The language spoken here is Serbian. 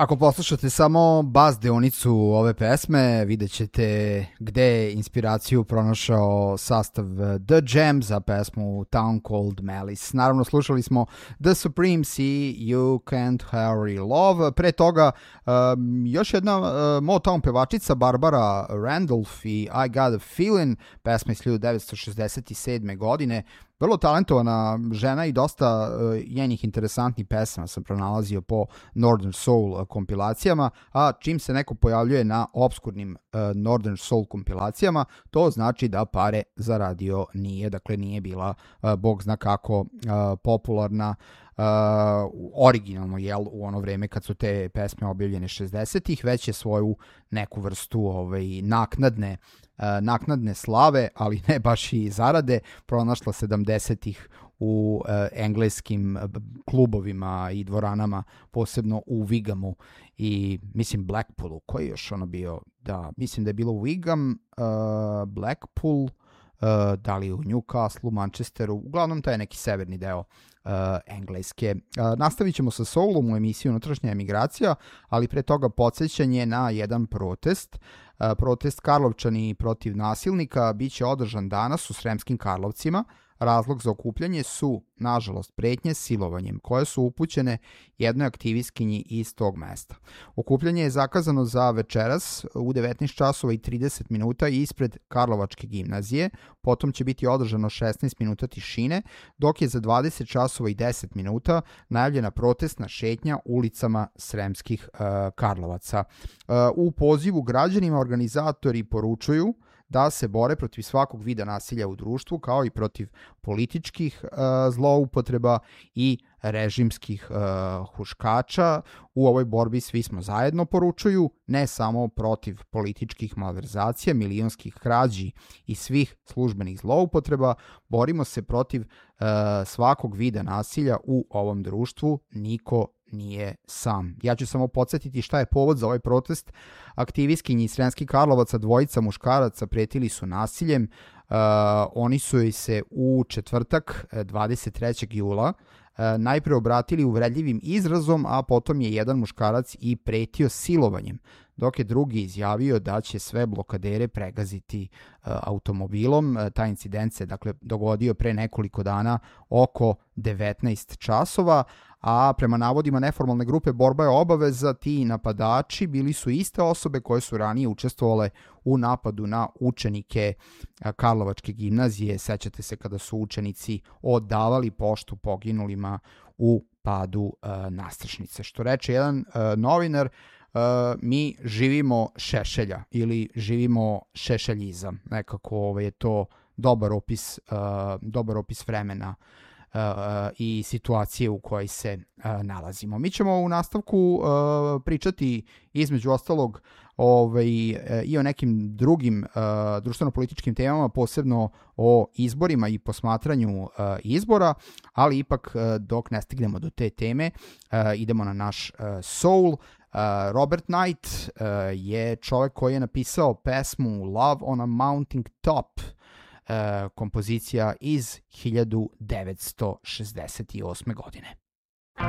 Ako poslušate samo bas deonicu ove pesme, vidjet ćete gde je inspiraciju pronašao sastav The Jam za pesmu Town Called Malice. Naravno, slušali smo The Supremes i You Can't Hurry Love. Pre toga, još jedna Motown pevačica, Barbara Randolph i I Got a Feeling, pesma iz 1967. godine. Vrlo talentovana žena i dosta njenih interesantnih pesama sam pronalazio po Northern Soul kompilacijama, a čim se neko pojavljuje na obskurnim Northern Soul kompilacijama, to znači da pare zaradio nije, dakle nije bila bog zna kako popularna originalno, jel, u ono vreme kad su te pesme objavljene 60-ih, već je svoju neku vrstu naknadne slave, ali ne baš i zarade, pronašla 70-ih u engleskim klubovima i dvoranama, posebno u Wigamu i mislim Blackpoolu, koji je još ono bio, da, mislim da je bilo Wigan, Blackpool, da li u Newcastle, Manchesteru, uglavnom taj je neki severni deo Engleske. Nastavit ćemo sa soulom u emisiji Unutrašnja emigracija, ali pre toga podsjećanje na jedan protest. Protest Karlovčani protiv nasilnika biće održan danas u Sremskim Karlovcima. Razlog za okupljanje su, nažalost, pretnje silovanjem koje su upućene jednoj aktivistkinji iz tog mesta. Okupljanje je zakazano za večeras u 19 časova i 30 minuta ispred Karlovačke gimnazije, potom će biti održano 16 minuta tišine, dok je za 20 časova i 10 minuta najavljena protestna šetnja ulicama Sremskih Karlovaca. U pozivu građanima organizatori poručuju da se bore protiv svakog vida nasilja u društvu, kao i protiv političkih zloupotreba i režimskih huškača. U ovoj borbi svi smo zajedno, poručuju, ne samo protiv političkih malverzacija, milionskih krađi i svih službenih zloupotreba, borimo se protiv svakog vida nasilja u ovom društvu, niko nije sam. Ja ću samo podsjetiti šta je povod za ovaj protest. Aktivistkinji iz Sremskih Karlovaca, dvojica muškaraca, pretili su nasiljem. Oni su joj se u četvrtak 23. jula najpre obratili uvredljivim izrazom, a potom je jedan muškarac i pretio silovanjem, dok je drugi izjavio da će sve blokadere pregaziti automobilom. Taj incident se dogodio pre nekoliko dana oko 19 časova, a prema navodima neformalne grupe Borba je obaveza, ti napadači bili su iste osobe koje su ranije učestvovale u napadu na učenike Karlovačke gimnazije. Sećate se kada su učenici odavali poštu poginulima u padu nastrešnice. Što reče jedan novinar, mi živimo Šešelja ili živimo šešeljizam. Nekako je to dobar opis vremena i situacije u kojoj se nalazimo. Mi ćemo u nastavku pričati između ostalog i o nekim drugim društveno-političkim temama, posebno o izborima i posmatranju izbora, ali ipak dok ne stignemo do te teme, idemo na naš soul. Robert Knight je čovjek koji je napisao pesmu Love on a Mounting Top, kompozicija iz 1968. godine.